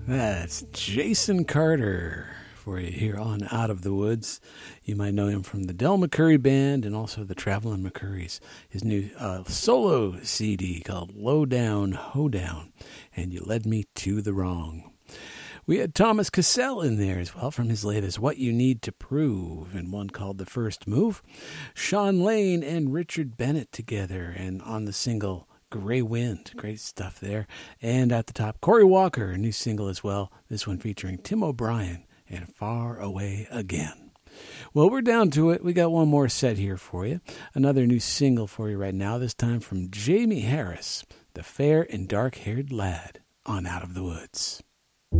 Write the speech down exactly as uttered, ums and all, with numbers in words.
That's Jason Carter for you here on Out of the Woods. You might know him from the Del McCoury Band and also the Traveling McCourys. His new uh, solo C D called Low Down, Hoedown, and You Led Me to the Wrong. We had Thomas Cassell in there as well from his latest What You Need to Prove, and one called The First Move. Sean Lane and Richard Bennett together, and on the single Gray Wind. Great stuff there. And at the top, Corey Walker, a new single as well. This one featuring Tim O'Brien and Far Away Again. Well, we're down to it. We got one more set here for you. Another new single for you right now, this time from Jamie Harris, The Fair and Dark-Haired Lad on Out of the Woods.